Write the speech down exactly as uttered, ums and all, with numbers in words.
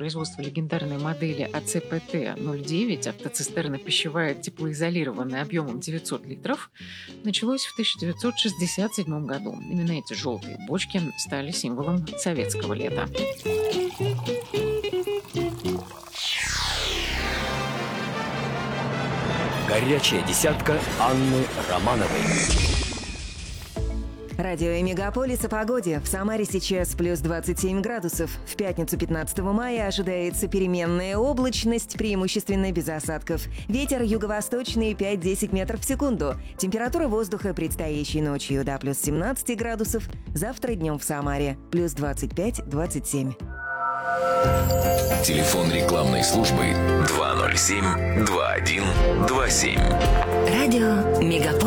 производства легендарной модели А Ц П Т ноль девять, автоцистерна пищевая теплоизолированная объемом девятьсот литров, началось в тысяча девятьсот шестьдесят седьмом году. Именно эти желтые бочки стали символом советского лета. Горячая десятка Анны Романовой. Радио Мегаполис о погоде. В Самаре сейчас плюс двадцать семь градусов. В пятницу пятнадцатого мая ожидается переменная облачность, преимущественно без осадков. Ветер юго-восточный пять-десять метров в секунду. Температура воздуха предстоящей ночью до плюс семнадцать градусов. Завтра днем в Самаре плюс двадцать пять-двадцать семь. Телефон рекламной службы два ноль семь два один два семь. Радио Мегаполис.